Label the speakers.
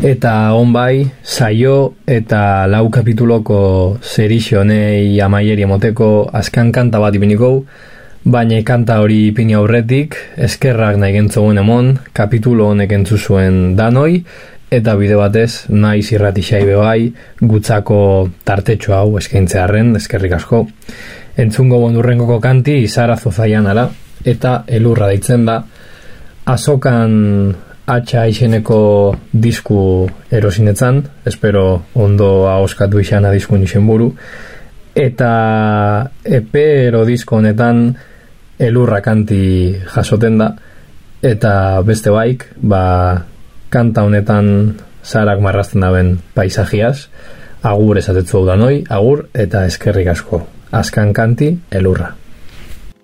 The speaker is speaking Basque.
Speaker 1: Eta bai, saio eta 4 kapituloko serixo honei amaieri emoteko azkan kanta bat ipiniko, baina kanta hori ipini aurretik, eskerrak nahi gentzogun emon, kapitulo honek entzu zuen danoi, eta bide batez, naiz irrati xaibe bai, gutzako tartetxo hau eskaintzearren, eskerrik asko. Entzungo bondurrengoko kanti, Izarazo zaian ala, eta elurra deitzen da, azokan atxa izeneko disku erosinetzan, espero ondo ahoskatu izana diskun izen buru, eta ero disko honetan elurra kanti jasoten da, eta beste baik, kanta honetan zarak marrazten daben paisajiaz, agur esatetzu hau da noi, agur eta eskerrik asko. Azkan kanti, elurra.